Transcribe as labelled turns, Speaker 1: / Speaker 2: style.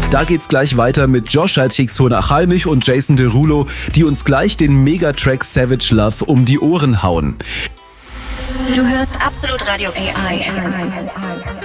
Speaker 1: Da geht's gleich weiter mit Joshua Tixona-Chalmich und Jason Derulo, die uns gleich den Megatrack Savage Love um die Ohren hauen.
Speaker 2: Du hörst Absolut Radio AI.